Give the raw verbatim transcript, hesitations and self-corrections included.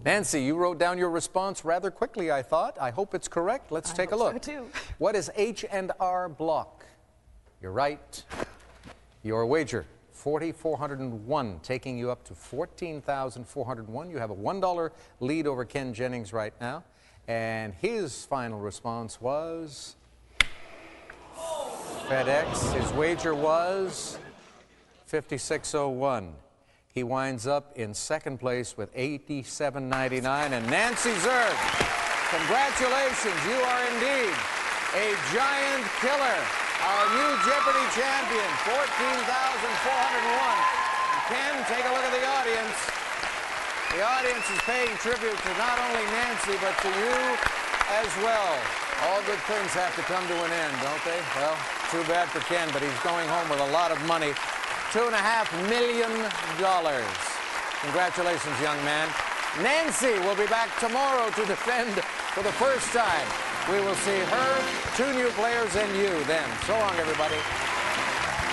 Nancy, you wrote down your response rather quickly, I thought. I hope it's correct. Let's I take a hope look. so too. What is H and R Block? You're right. Your wager, four thousand four hundred one, taking you up to fourteen thousand four hundred one. You have a one dollar lead over Ken Jennings right now. And his final response was FedEx. His wager was fifty-six oh one. He winds up in second place with eighty-seven ninety-nine. And Nancy Zerg, congratulations, you are indeed a giant killer. Our new Jeopardy champion, fourteen thousand four hundred one. Ken, take a look at the audience. The audience is paying tribute to not only Nancy, but to you as well. All good things have to come to an end, don't they? Well, too bad for Ken, but he's going home with a lot of money. Two and a half million dollars. Congratulations, young man. Nancy will be back tomorrow to defend for the first time. We will see her, two new players, and you then. So long, everybody.